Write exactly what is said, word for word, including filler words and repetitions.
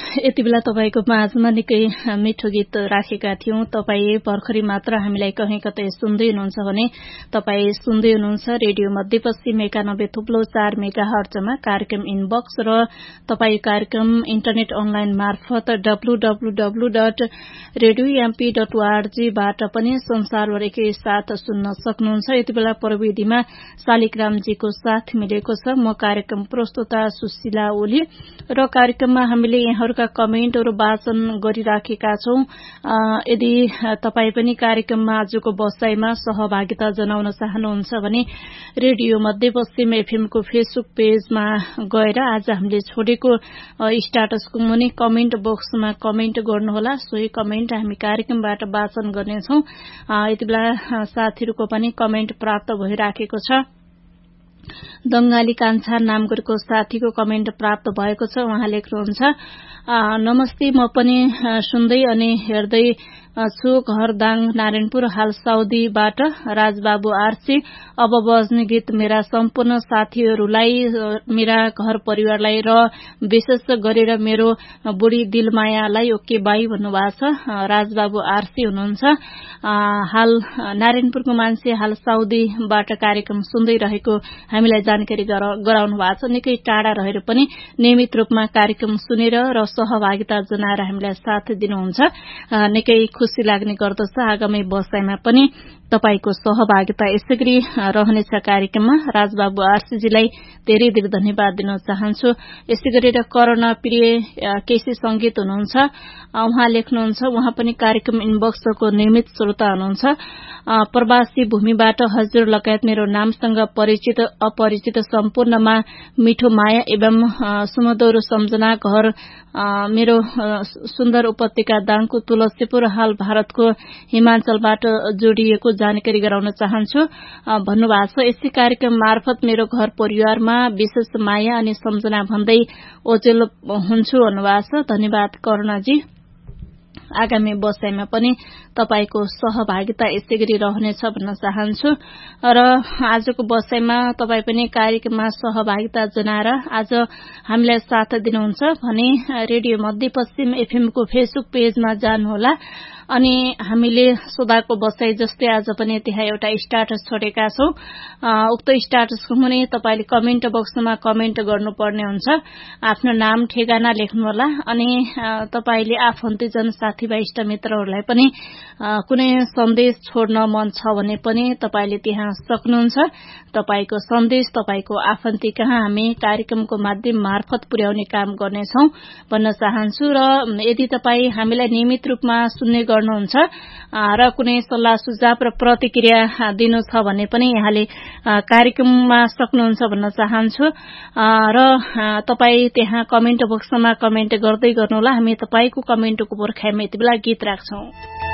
यति बेला तपाईको माझमा निकै मिठो गीत राखेका थियौं। तपाई भर्खरै मात्र हामीलाई कहीं कतै सुन्दै हुनुहुन्छ भने तपाई सुन्दै हुनुहुन्छ रेडियो मध्यपश्चिम एकानब्बे थुप्लो चार मेगा हर्जमा कार्यक्रम इनबक्स र तपाई कार्यक्रम इन्टरनेट अनलाइन मार्फत W W W dot radio MP dot ORG बाट पनि संसारभरिकै साथ सुन्न सक्नुहुन्छ। यति बेला प्रविधिमा शालिग्रामजीको साथ मिलेको छ। म कार्यक्रम प्रस्तुता सुशीला ओली र कार्यक्रममा हामीले यहाँहरूका कमेन्टहरू वाचन गरिराखेका छौं। यदि तपाई पनि कार्यक्रममा आजको बसाईमा सहभागिता जनाउन चाहनुहुन्छ भने रेडियो मध्यपश्चिम एफएम को फेसबुक पेजमा गएर आज हामीले छोडेको स्ट्याटसको मुनि कमेन्ट बक्समा कमेन्ट गर्नुहोला। सोही कमेन्ट हामी कार्यक्रमबाट वाचन गर्नेछौं। यति बेला साथीहरूको पनि कमेन्ट प्राप्त भइराखेको छ। दंगाली कान्छा नाम गरेको साथीको कमेन्ट प्राप्त भएको छ। उहाँ लेख्नुहुन्छ, नमस्ते, म पनि सुन्दै अनि हेर्दै छु। घरदाङ नारायणपुर, हाल साउदीबाट राजबाबु आरसी। अब बज्ने गीत मेरा सम्पूर्ण साथीहरूलाई, मेरा घर परिवारलाई र विशेष गरेर मेरो बुढी दिलमायालाई ओके बाई भन्नुभएको छ। राजबाबु आरसी हुनुहुन्छ। हाल नारायणपुरको मान्छे, हाल साउदीबाट कार्यक्रम सुन्दै रहेको हामीलाई जानकारी गराउनु भएको छ। निकै टाढा रहेर पनि नियमित रूपमा कार्यक्रम सुनेर र सहभागिता जनाएर हामीलाई साथ दिनुहुन्छ। निकै खुशी लाग्ने गर्दछ। आगामी बसाईमा पनि तपाईको सहभागिता यसैगरी रहनेछ कार्यक्रममा। राजबाबु आरसीजीलाई धेरै धेरै धन्यवाद दिन चाहन्छु। यसै गरेर करुणा प्रिय केसी संगीत हुनुहुन्छ। उहाँ लेख्नुहुन्छ, उहाँ पनि कार्यक्रम इनबक्सको नियमित श्रोता हुनुहुन्छ। प्रवासी भूमिबाट हजुर लगायत मेरो नामसँग परिचित अपरिचित सम्पूर्णमा मिठो माया एवं सुमधुर सम्झना। घर मेरो सुन्दर उपत्यका दाङको तुलसीपुर, हाल भारतको हिमाञ्चलबाट जोडिएको जानकारी गराउन चाहन्छु भन्नुभएको छ। यसै कार्यक्रम मार्फत मेरो घर परिवारमा विशेष माया अनि सम्झना भन्दै ओजेल हुन्छु भन्नुभएको छ। धन्यवाद करुणाजी। आगामी बसाईमा पनि तपाईको सहभागिता यसैगरी रहनेछ भन्न चाहन्छु। र आजको बसाईमा तपाई पनि कार्यक्रममा सहभागिता जनाएर आज हामीलाई साथ दिनुहुन्छ भने रेडियो मध्यपश्चिम एफएम को फेसबुक पेजमा जानुहोला। अनि हामीले सोधाको बसाई जस्तै आज पनि त्यहाँ एउटा स्ट्याटस छोडेका छौं। उक्त स्ट्याटसको मुनि तपाईले कमेन्ट बक्समा कमेन्ट गर्नुपर्ने हुन्छ। आफ्नो नाम ठेगाना लेख्नुहोला। अनि तपाईले आफन्तीजन साथीभाइ इष्टमित्रहरूलाई पनि कुनै सन्देश छोड्न मन छ भने पनि तपाईले त्यहाँ सक्नुहुन्छ। तपाईको सन्देश तपाईको आफन्ती कहाँ हामी कार्यक्रमको माध्यम मार्फत पुर्याउने काम गर्नेछौं भन्न चाहन्छु। र यदि तपाई हामीलाई नियमित रूपमा सुन्ने गर्नुहुन्छ र कुनै सल्लाह सुझाव र प्रतिक्रिया दिनु छ भने पनि यहाँले कार्यक्रममा सक्नुहुन्छ भन्न चाहन्छु। र तपाई त्यहाँ कमेन्ट बक्समा कमेन्ट गर्दै गर्नुहोला। हामी तपाईको कमेन्टको पर्खाइमा यति बेला गीत राख्छौं।